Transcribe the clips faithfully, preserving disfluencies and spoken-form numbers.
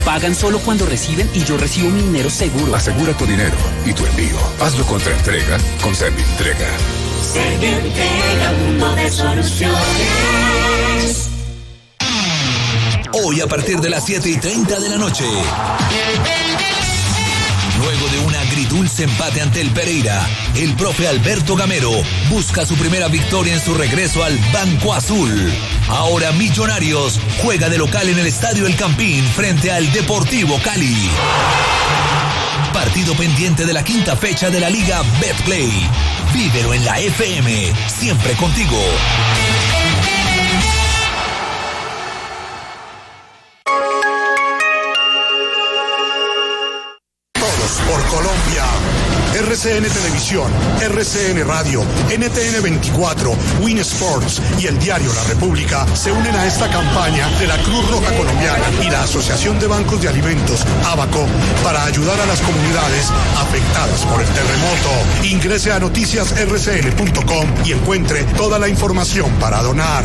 Pagan solo cuando reciben y yo recibo mi dinero seguro. Asegura tu dinero y tu envío. Hazlo contra entrega con Servientrega. Servientrega, mundo de soluciones. Hoy a partir de las siete y treinta de la noche. Luego de un agridulce empate ante el Pereira, el profe Alberto Gamero busca su primera victoria en su regreso al Banco Azul. Ahora Millonarios juega de local en el Estadio El Campín frente al Deportivo Cali. Partido pendiente de la quinta fecha de la Liga Betplay. Vívelo en la F M, siempre contigo. Por Colombia, R C N Televisión, R C N Radio, N T N veinticuatro, Win Sports y el diario La República se unen a esta campaña de la Cruz Roja Colombiana y la Asociación de Bancos de Alimentos, ABACO, para ayudar a las comunidades afectadas por el terremoto. Ingrese a noticias r c n punto com y encuentre toda la información para donar.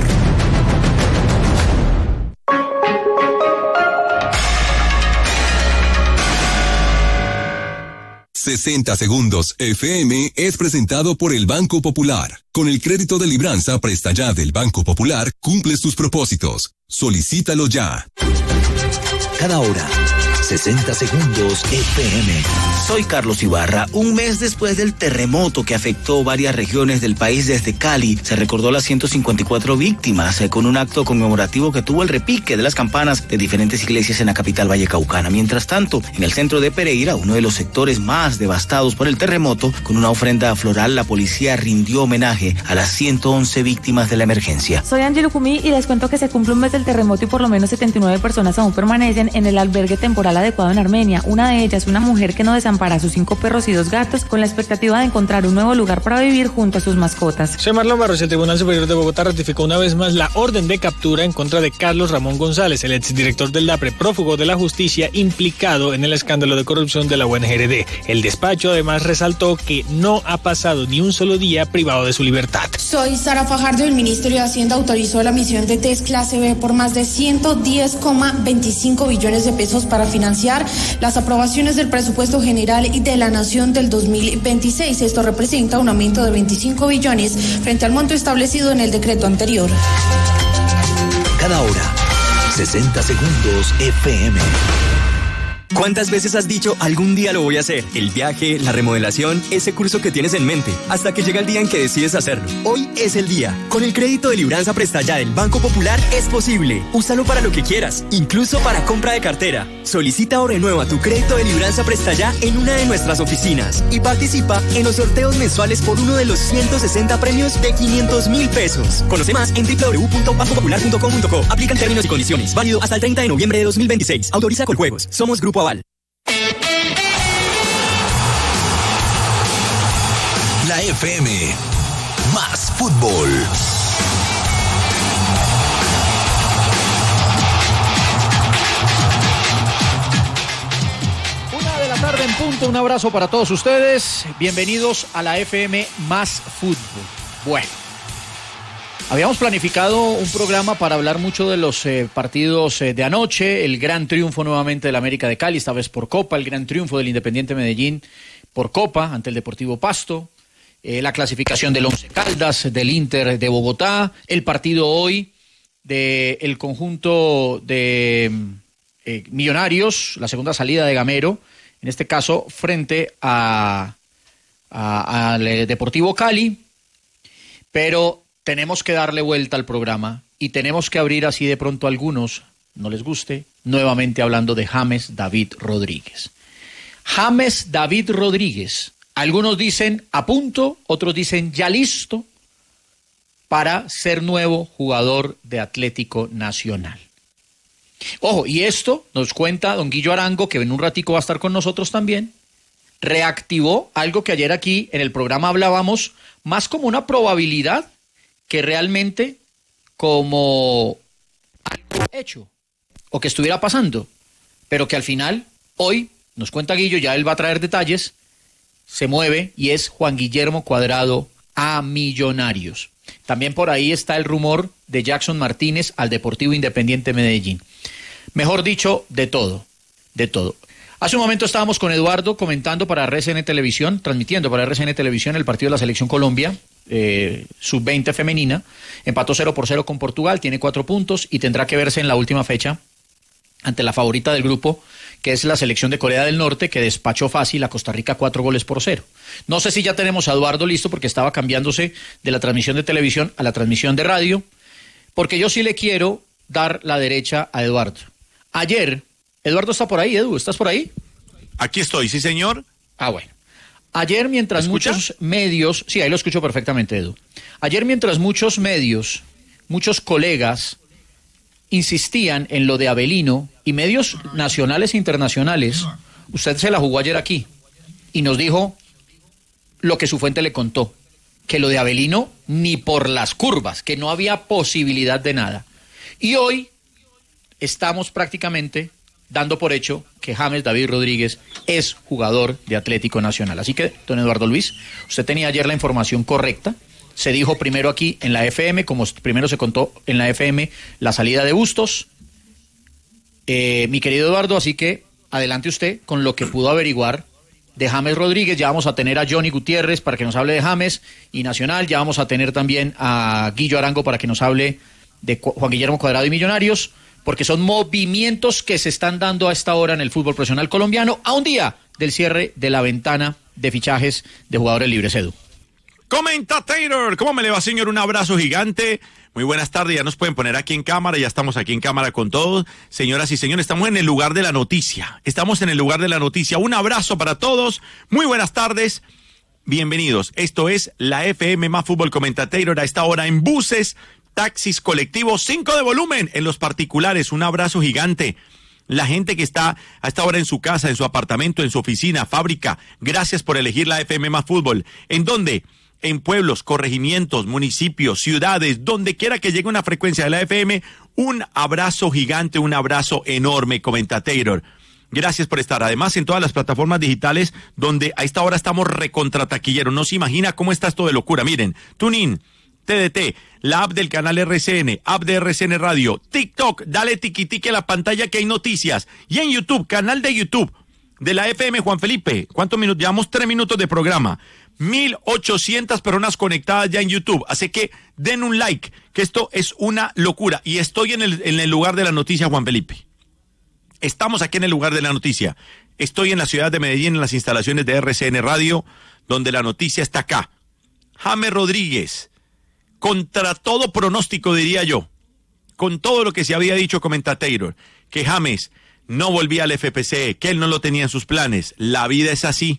sesenta segundos F M es presentado por el Banco Popular. Con el crédito de libranza Presta Ya del Banco Popular, cumples tus propósitos. Solicítalo ya. Cada hora, sesenta segundos F M. Soy Carlos Ibarra. Un mes después del terremoto que afectó varias regiones del país desde Cali, se recordó las ciento cincuenta y cuatro víctimas eh, con un acto conmemorativo que tuvo el repique de las campanas de diferentes iglesias en la capital vallecaucana. Mientras tanto, en el centro de Pereira, uno de los sectores más devastados por el terremoto, con una ofrenda floral, la policía rindió homenaje a las ciento once víctimas de la emergencia. Soy Angelo Cumí y les cuento que se cumple un mes del terremoto y por lo menos setenta y nueve personas aún permanecen en el albergue temporal adecuado en Armenia. Una de ellas, una mujer que no desampara a sus cinco perros y dos gatos con la expectativa de encontrar un nuevo lugar para vivir junto a sus mascotas. Soy Marlon Barros. El Tribunal Superior de Bogotá ratificó una vez más la orden de captura en contra de Carlos Ramón González, el exdirector del DAPRE, prófugo de la justicia, implicado en el escándalo de corrupción de la U N G R D. El despacho además resaltó que no ha pasado ni un solo día privado de su libertad. Soy Sara Fajardo. El Ministerio de Hacienda autorizó la emisión de test clase B por más de ciento diez coma veinticinco billones de pesos para financiar las aprobaciones del presupuesto general y de la Nación del dos mil veintiséis. Esto representa un aumento de veinticinco billones frente al monto establecido en el decreto anterior. Cada hora, sesenta segundos F M. ¿Cuántas veces has dicho algún día lo voy a hacer? El viaje, la remodelación, ese curso que tienes en mente, hasta que llega el día en que decides hacerlo. Hoy es el día. Con el crédito de libranza Presta Ya del Banco Popular es posible. Úsalo para lo que quieras, incluso para compra de cartera. Solicita o renueva tu crédito de libranza Presta Ya en una de nuestras oficinas y participa en los sorteos mensuales por uno de los ciento sesenta premios de quinientos mil pesos. Conoce más en doble u doble u doble u punto banco popular punto com punto co. Aplican términos y condiciones. Válido hasta el treinta de noviembre de dos mil veintiséis. Autoriza Coljuegos. Somos Grupo Aval. La F M, más fútbol. Una de la tarde en punto, un abrazo para todos ustedes. Bienvenidos a la F M más fútbol. Bueno, habíamos planificado un programa para hablar mucho de los eh, partidos eh, de anoche, el gran triunfo nuevamente del América de Cali, esta vez por Copa, el gran triunfo del Independiente Medellín por Copa ante el Deportivo Pasto, eh, la clasificación del Once Caldas, del Inter de Bogotá, el partido hoy del conjunto de eh, Millonarios, la segunda salida de Gamero, en este caso frente a, a, al Deportivo Cali, pero tenemos que darle vuelta al programa y tenemos que abrir así de pronto a algunos, no les guste, nuevamente hablando de James David Rodríguez. James David Rodríguez, algunos dicen a punto, otros dicen ya listo para ser nuevo jugador de Atlético Nacional. Ojo, y esto nos cuenta don Guillo Arango, que en un ratico va a estar con nosotros también, reactivó algo que ayer aquí en el programa hablábamos más como una probabilidad que realmente como algo hecho o que estuviera pasando, pero que al final, hoy, nos cuenta Guillo, ya él va a traer detalles, se mueve y es Juan Guillermo Cuadrado a Millonarios. También por ahí está el rumor de Jackson Martínez al Deportivo Independiente Medellín. Mejor dicho, de todo. de todo. Hace un momento estábamos con Eduardo comentando para R C N Televisión, transmitiendo para R C N Televisión el partido de la Selección Colombia, eh, sub veinte femenina. Empató cero por cero con Portugal, tiene cuatro puntos y tendrá que verse en la última fecha ante la favorita del grupo, que es la selección de Corea del Norte, que despachó fácil a Costa Rica cuatro goles por cero. No sé si ya tenemos a Eduardo listo, porque estaba cambiándose de la transmisión de televisión a la transmisión de radio, porque yo sí le quiero dar la derecha a Eduardo. Ayer, Eduardo está por ahí, Edu, ¿estás por ahí? Aquí estoy, sí señor. Ah, bueno. Ayer mientras muchos medios, sí, ahí lo escucho perfectamente, Edu. Ayer mientras muchos medios, muchos colegas insistían en lo de Avelino y medios nacionales e internacionales, usted se la jugó ayer aquí y nos dijo lo que su fuente le contó, que lo de Avelino ni por las curvas, que no había posibilidad de nada. Y hoy estamos prácticamente dando por hecho que James David Rodríguez es jugador de Atlético Nacional. Así que, don Eduardo Luis, usted tenía ayer la información correcta. Se dijo primero aquí en la F M, como primero se contó en la F M, la salida de Bustos. Eh, mi querido Eduardo, así que adelante usted con lo que pudo averiguar de James Rodríguez. Ya vamos a tener a Johnny Gutiérrez para que nos hable de James y Nacional. Ya vamos a tener también a Guillo Arango para que nos hable de Juan Guillermo Cuadrado y Millonarios, porque son movimientos que se están dando a esta hora en el fútbol profesional colombiano, a un día del cierre de la ventana de fichajes de jugadores libres, Edu. Comenta Taylor, ¿cómo me le va, señor? Un abrazo gigante. Muy buenas tardes, ya nos pueden poner aquí en cámara, ya estamos aquí en cámara con todos. Señoras y señores, estamos en el lugar de la noticia. Estamos en el lugar de la noticia. Un abrazo para todos. Muy buenas tardes. Bienvenidos. Esto es la F M más Fútbol. Comenta Taylor a esta hora en buses, taxis, colectivos, cinco de volumen en los particulares. Un abrazo gigante. La gente que está a esta hora en su casa, en su apartamento, en su oficina, fábrica, gracias por elegir la F M más Fútbol. ¿En dónde? En pueblos, corregimientos, municipios, ciudades, donde quiera que llegue una frecuencia de la F M, un abrazo gigante, un abrazo enorme, comenta Taylor. Gracias por estar. Además, en todas las plataformas digitales donde a esta hora estamos recontrataquilleros. No se imagina cómo está esto de locura. Miren, TuneIn, T D T, la app del canal R C N, app de R C N Radio, TikTok, dale tiquitique a la pantalla que hay noticias. Y en YouTube, canal de YouTube de la F M Juan Felipe. ¿Cuántos minutos? Llevamos tres minutos de programa. mil ochocientas personas conectadas ya en YouTube. Así que den un like, que esto es una locura. Y estoy en el, en el lugar de la noticia, Juan Felipe. Estamos aquí en el lugar de la noticia. Estoy en la ciudad de Medellín, en las instalaciones de R C N Radio, donde la noticia está acá. James Rodríguez, contra todo pronóstico, diría yo, con todo lo que se había dicho, comenta Taylor, que James no volvía al F P C, que él no lo tenía en sus planes. La vida es así.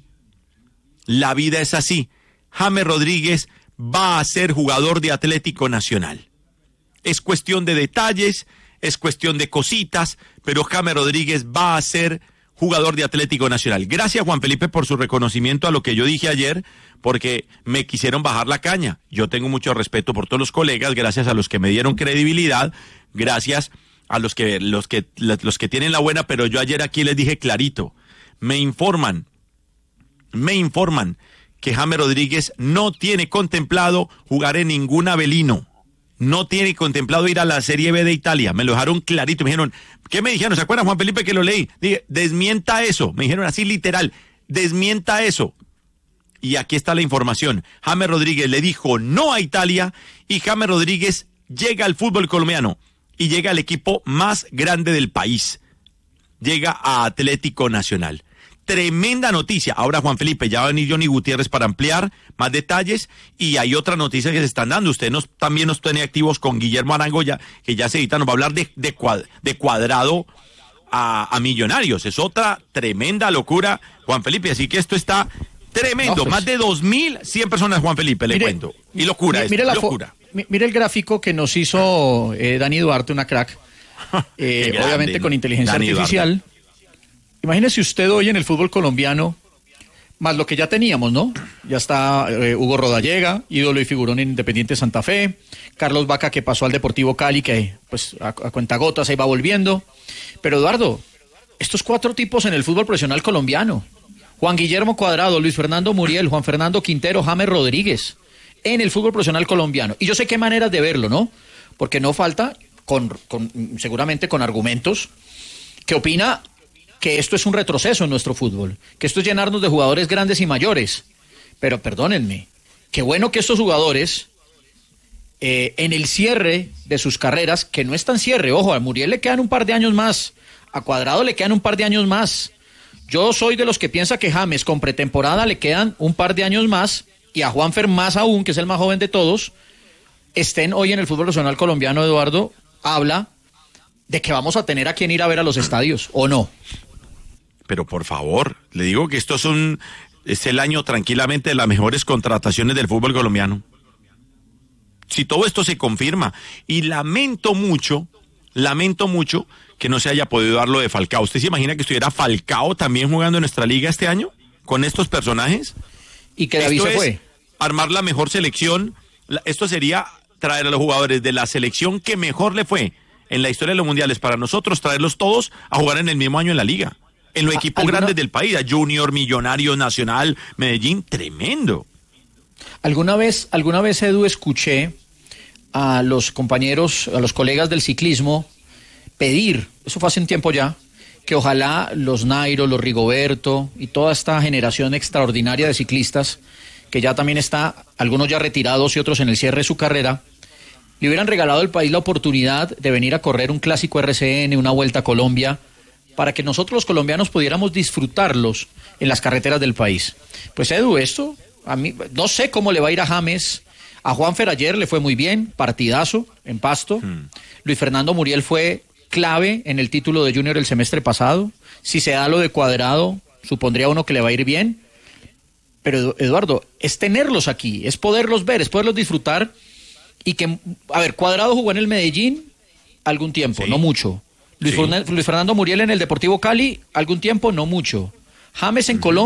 La vida es así. James Rodríguez va a ser jugador de Atlético Nacional. Es cuestión de detalles, es cuestión de cositas, pero James Rodríguez va a ser jugador de Atlético Nacional. Gracias, Juan Felipe, por su reconocimiento a lo que yo dije ayer, porque me quisieron bajar la caña. Yo tengo mucho respeto por todos los colegas, gracias a los que me dieron credibilidad, gracias a los que, los que, los que tienen la buena, pero yo ayer aquí les dije clarito, me informan, me informan que James Rodríguez no tiene contemplado jugar en ningún Avelino. No tiene contemplado ir a la Serie B de Italia. Me lo dejaron clarito. Me dijeron, ¿qué me dijeron? ¿Se acuerdan, Juan Felipe, que lo leí? Dije, desmienta eso. Me dijeron así literal, desmienta eso. Y aquí está la información. James Rodríguez le dijo no a Italia y James Rodríguez llega al fútbol colombiano y llega al equipo más grande del país. Llega a Atlético Nacional. Tremenda noticia. Ahora, Juan Felipe, ya va a venir Johnny Gutiérrez para ampliar más detalles y hay otra noticia que se están dando. Usted nos, también nos tiene activos con Guillermo Arango, ya, que ya se edita, nos va a hablar de, de, cuad, de Cuadrado a, a Millonarios. Es otra tremenda locura, Juan Felipe, así que esto está tremendo. No, pues, más de dos mil cien personas, Juan Felipe, le mire, cuento. Y locura, mire, mire es la locura. Mire el gráfico que nos hizo eh, Dani Duarte, una crack, eh, grande, obviamente con inteligencia Dani artificial. Duarte. Imagínese usted hoy en el fútbol colombiano, más lo que ya teníamos, ¿no? Ya está eh, Hugo Rodallega, ídolo y figurón en Independiente Santa Fe, Carlos Vaca, que pasó al Deportivo Cali, que pues a, a cuentagotas ahí va volviendo. Pero Eduardo, estos cuatro tipos en el fútbol profesional colombiano, Juan Guillermo Cuadrado, Luis Fernando Muriel, Juan Fernando Quintero, James Rodríguez, en el fútbol profesional colombiano. Y yo sé qué maneras de verlo, ¿no? Porque no falta, con, con seguramente con argumentos, que opina que esto es un retroceso en nuestro fútbol, que esto es llenarnos de jugadores grandes y mayores. Pero perdónenme, qué bueno que estos jugadores, eh, en el cierre de sus carreras, que no es tan cierre, ojo, a Muriel le quedan un par de años más, a Cuadrado le quedan un par de años más. Yo soy de los que piensa que James con pretemporada le quedan un par de años más, y a Juanfer más aún, que es el más joven de todos, estén hoy en el fútbol nacional colombiano. Eduardo habla de que vamos a tener a quien ir a ver a los estadios, ¿o no? Pero por favor, le digo que esto es un es el año tranquilamente de las mejores contrataciones del fútbol colombiano. Si todo esto se confirma, y lamento mucho, lamento mucho que no se haya podido dar lo de Falcao. ¿Usted se imagina que estuviera Falcao también jugando en nuestra liga este año con estos personajes? Y que David se fue. Armar la mejor selección. Esto sería traer a los jugadores de la selección que mejor le fue en la historia de los mundiales para nosotros, traerlos todos a jugar en el mismo año en la liga. En los equipos ¿Alguna... grandes del país, a Junior, Millonarios, Nacional, Medellín, tremendo. Alguna vez, alguna vez, Edu, escuché a los compañeros, a los colegas del ciclismo pedir, eso fue hace un tiempo ya, que ojalá los Nairo, los Rigoberto y toda esta generación extraordinaria de ciclistas, que ya también está, algunos ya retirados y otros en el cierre de su carrera, le hubieran regalado al país la oportunidad de venir a correr un clásico R C N, una Vuelta a Colombia, para que nosotros los colombianos pudiéramos disfrutarlos en las carreteras del país. Pues Edu, esto, a mí, no sé cómo le va a ir a James. A Juanfer ayer le fue muy bien, partidazo en Pasto. Hmm. Luis Fernando Muriel fue clave en el título de Junior el semestre pasado. Si se da lo de Cuadrado, supondría uno que le va a ir bien. Pero Eduardo, es tenerlos aquí, es poderlos ver, es poderlos disfrutar. Y que, a ver, Cuadrado jugó en el Medellín algún tiempo, sí. no mucho. Luis, sí. Luis Fernando Muriel en el Deportivo Cali algún tiempo, no mucho. James en uh-huh. Colombia